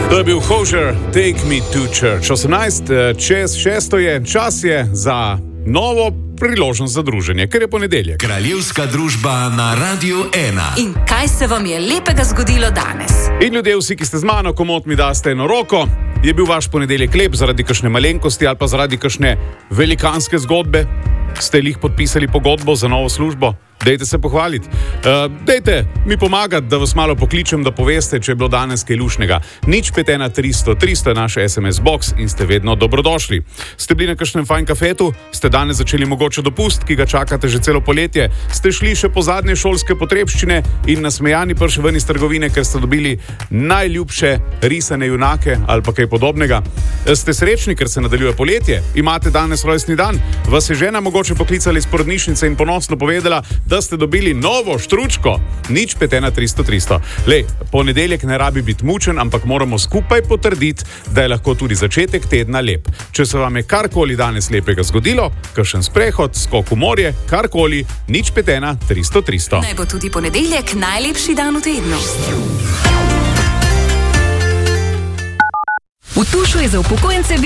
To je bil Hozier, Take Me to Church. 18 čez 6 je, čas je za novo priložnost za druženje, ker je ponedeljek. Kraljevska družba na Radiu 1. In kaj se vam je lepega zgodilo danes? In ljudje, vsi, ki ste z mano, komot mi daste eno roko, je bil vaš ponedeljek lep zaradi kakšne malenkosti ali pa zaradi kakšne velikanske zgodbe? Ste jih podpisali pogodbo za novo službo? Dejte se pohvaliti. Dejte mi pomagati, da vas malo pokličem, da poveste, če je bilo danes kaj lušnega. 051 300 300 je naš SMS box in ste vedno dobrodošli. Ste bili na kakšnem fajn kafetu? Ste danes začeli mogoče dopust, ki ga čakate že celo poletje? Ste šli še po zadnje šolske potrebščine in nasmejani prišli ven iz trgovine, ker ste dobili najljubše risane junake ali pa kaj podobnega? Ste srečni, ker se nadaljuje poletje? Imate danes rojstni dan? Vas je žena mogoče poklicala iz porodnišnice in ponosno povedala, da ste dobili novo štručko? 051 300 300. Lej, ponedeljek ne rabi biti mučen, ampak moramo skupaj potrditi, da je lahko tudi začetek tedna lep. Če se vam je karkoli danes lepega zgodilo, kakšen sprehod, skok v morje, karkoli, 051 300 300. Naj bo tudi ponedeljek najlepši dan v tednu. V Tušu je za upokojence